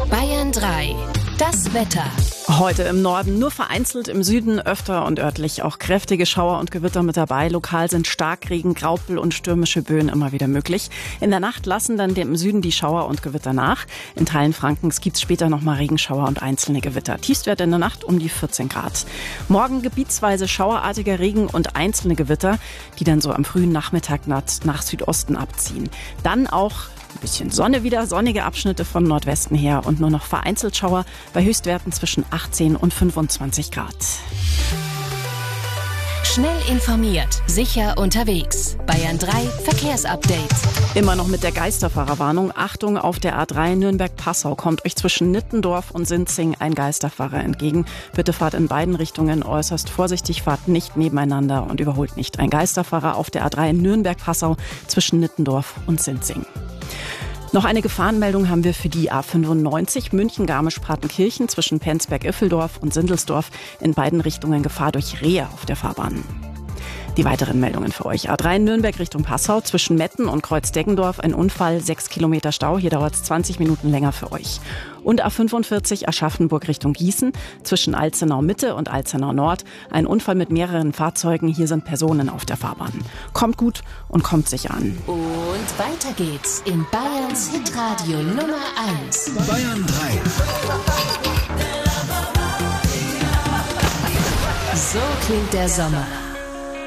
Bayern 3. Das Wetter. Heute im Norden nur vereinzelt, im Süden öfter und örtlich auch kräftige Schauer und Gewitter mit dabei. Lokal sind Starkregen, Graupel und stürmische Böen immer wieder möglich. In der Nacht lassen dann im Süden die Schauer und Gewitter nach. In Teilen Frankens gibt's später nochmal Regenschauer und einzelne Gewitter. Tiefstwert in der Nacht um die 14 Grad. Morgen gebietsweise schauerartiger Regen und einzelne Gewitter, die dann so am frühen Nachmittag nach Südosten abziehen. Dann auch ein bisschen Sonne wieder, sonnige Abschnitte von Nordwesten her und nur noch vereinzelt Schauer bei Höchstwerten zwischen 18 und 25 Grad. Schnell informiert, sicher unterwegs. Bayern 3 Verkehrsupdate. Immer noch mit der Geisterfahrerwarnung. Achtung, auf der A3 Nürnberg-Passau kommt euch zwischen Nittendorf und Sinzing ein Geisterfahrer entgegen. Bitte fahrt in beiden Richtungen äußerst vorsichtig, fahrt nicht nebeneinander und überholt nicht. Ein Geisterfahrer auf der A3 Nürnberg-Passau zwischen Nittendorf und Sinzing. Noch eine Gefahrenmeldung haben wir für die A95 München-Garmisch-Partenkirchen zwischen Penzberg-Iffeldorf und Sindelsdorf. In beiden Richtungen Gefahr durch Rehe auf der Fahrbahn. Die weiteren Meldungen für euch. A3 Nürnberg Richtung Passau zwischen Metten und Kreuzdeggendorf. Ein Unfall, 6 Kilometer Stau. Hier dauert es 20 Minuten länger für euch. Und A45 Aschaffenburg Richtung Gießen zwischen Alzenau Mitte und Alzenau Nord. Ein Unfall mit mehreren Fahrzeugen. Hier sind Personen auf der Fahrbahn. Kommt gut und kommt sich an. Und weiter geht's in Bayerns Hitradio Nummer 1. Bayern 3. So klingt der Sommer.